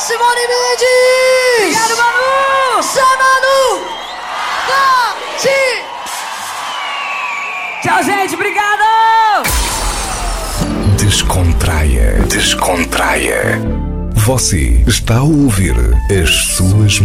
Simone Mendes! Obrigado, Manu! Samanu! Tchau, gente, obrigado! Descontraia. Você está a ouvir as suas